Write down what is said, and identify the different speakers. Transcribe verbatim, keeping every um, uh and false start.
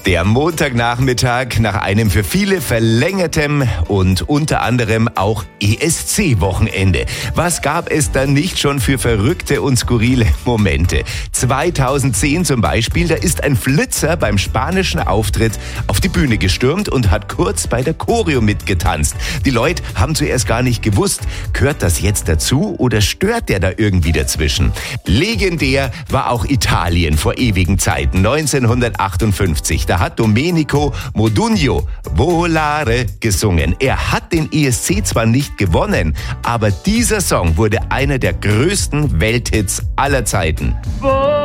Speaker 1: Der Montagnachmittag nach einem für viele verlängertem und unter anderem auch E S C-Wochenende. Was gab es da nicht schon für verrückte und skurrile Momente? zweitausendzehn zum Beispiel, da ist ein Flitzer beim spanischen Auftritt auf die Bühne gestürmt und hat kurz bei der Choreo mitgetanzt. Die Leute haben zuerst gar nicht gewusst, gehört das jetzt dazu oder stört der da irgendwie dazwischen? Legendär war auch Italien vor ewigen Zeiten, neunzehnhundertachtundfünfzig. Da hat Domenico Modugno Volare gesungen. Er hat den E S C zwar nicht gewonnen, aber dieser Song wurde einer der größten Welthits aller Zeiten.